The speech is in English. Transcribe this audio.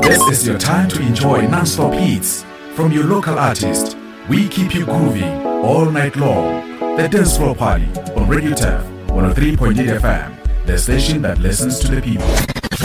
This is your time to enjoy non-stop hits from your local artist. We keep you grooving all night long. The Dance Floor Party on Radio Tef 103.8 FM, the station that listens to the people.